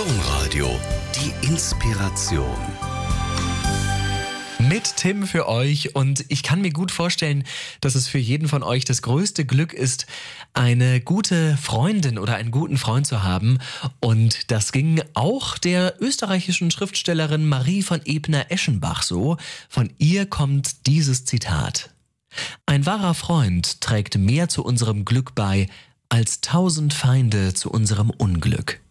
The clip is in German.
Domradio, die Inspiration. Mit Tim für euch, und ich kann mir gut vorstellen, dass es für jeden von euch das größte Glück ist, eine gute Freundin oder einen guten Freund zu haben, und das ging auch der österreichischen Schriftstellerin Marie von Ebner-Eschenbach so. Von ihr kommt dieses Zitat: Ein wahrer Freund trägt mehr zu unserem Glück bei als 1000 Feinde zu unserem Unglück.